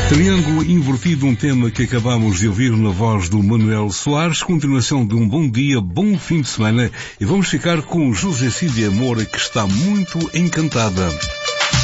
Triângulo Invertido, um tema que acabamos de ouvir na voz do Manuel Soares, continuação de um bom dia, bom fim de semana, e vamos ficar com José Cid Moura, que está muito encantada.